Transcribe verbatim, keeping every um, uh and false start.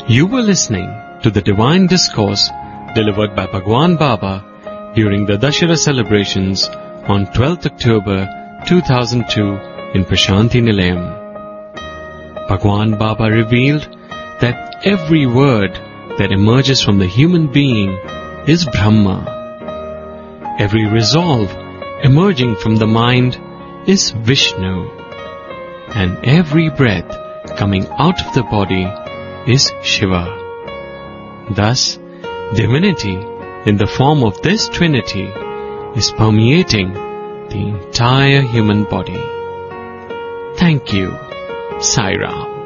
You were listening to the Divine Discourse delivered by Bhagwan Baba during the Dashera celebrations on twelfth October two thousand two in Prashanti Nilayam. Bhagwan Baba revealed that every word that emerges from the human being is Brahma. Every resolve emerging from the mind is Vishnu. And every breath coming out of the body is Shiva. Thus, divinity in the form of this Trinity is permeating the entire human body. Thank you, Sai Ram.